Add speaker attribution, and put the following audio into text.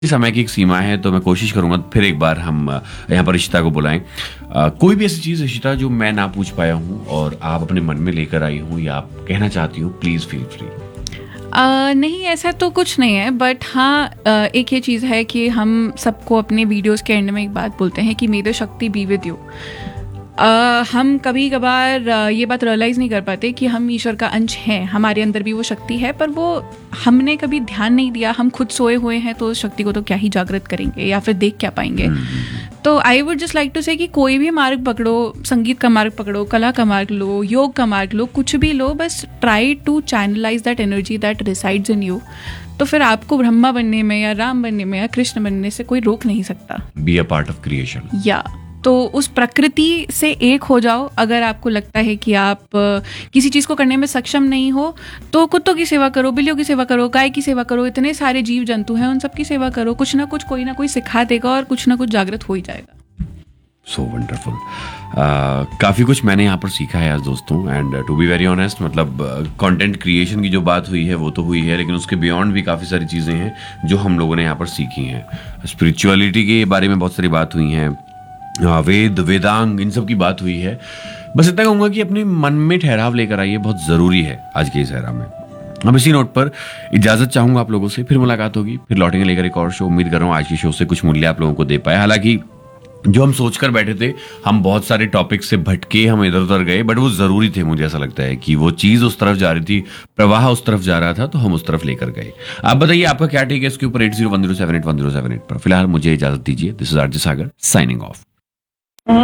Speaker 1: समय की एक सीमा है, तो मैं कोशिश करूंगा फिर एक बार हम यहाँ पर इशिता को बुलाएं। कोई भी ऐसी चीज़ इशिता जो मैं ना पूछ पाया हूँ और आप अपने मन में लेकर आई हूँ या आप कहना चाहती हूँ, प्लीज़ फील फ्री।
Speaker 2: नहीं, ऐसा तो कुछ नहीं है, बट हाँ, एक ये चीज़ है कि हम सबको अपने वीडियोस के एंड में एक बात बोलते हैं कि मे द शक्ति बी विद यू। हम कभी कभार ये बात रियलाइज़ नहीं कर पाते कि हम ईश्वर का अंश हैं, हमारे अंदर भी वो शक्ति है, पर वो हमने कभी ध्यान नहीं दिया। हम खुद सोए हुए हैं तो उस शक्ति को तो क्या ही जागृत करेंगे या फिर देख क्या पाएंगे। तो I would just like to से कि कोई भी मार्ग पकड़ो, संगीत का मार्ग पकड़ो, कला का मार्ग लो, योग का मार्ग लो, कुछ भी लो, बस try to channelise that energy that resides in you. तो फिर आपको ब्रह्मा बनने में या राम बनने में या कृष्ण बनने से कोई रोक नहीं सकता।
Speaker 1: Be a part of creation.
Speaker 2: या तो उस प्रकृति से एक हो जाओ। अगर आपको लगता है कि आप किसी चीज़ को करने में सक्षम नहीं हो, तो कुत्तों की सेवा करो, बिल्लियों की सेवा करो, गाय की सेवा करो, इतने सारे जीव जंतु हैं, उन सब की सेवा करो। कुछ ना कुछ कोई ना कोई सिखा देगा और कुछ ना कुछ जागृत हो ही जाएगा।
Speaker 1: So wonderful. काफ़ी कुछ मैंने यहाँ पर सीखा है आज दोस्तों, and to be very honest, मतलब कंटेंट क्रिएशन की जो बात हुई है वो तो हुई है, लेकिन उसके बियॉन्ड भी काफ़ी सारी चीज़ें हैं जो हम लोगों ने यहाँ पर सीखी हैं। स्पिरिचुअलिटी के बारे में बहुत सारी बात हुई हैं, वेद वेदांग, इन सब की बात हुई है। बस इतना कहूँगा कि अपने मन में ठहराव लेकर आइए, बहुत ज़रूरी है आज के इस एरा में। अब इसी नोट पर इजाज़त चाहूँगा आप लोगों से, फिर मुलाकात होगी, फिर लौटेंगे लेकर एक और शो। उम्मीद कर रहा हूँ आज के शो से कुछ मूल्य आप लोगों को दे पाए। हालांकि जो हम सोचकर बैठे थे, हम बहुत सारे टॉपिक से भटके, हम इधर उधर गए, बट वो ज़रूरी थे। मुझे ऐसा लगता है कि वो चीज़ उस तरफ जा रही थी, प्रवाह उस तरफ जा रहा था, तो हम उस तरफ लेकर गए। आप बताइए आपका क्या टेक है इसके ऊपर 8010781078 पर। फिलहाल मुझे इजाज़त दीजिए। This is RJ Sagar signing off.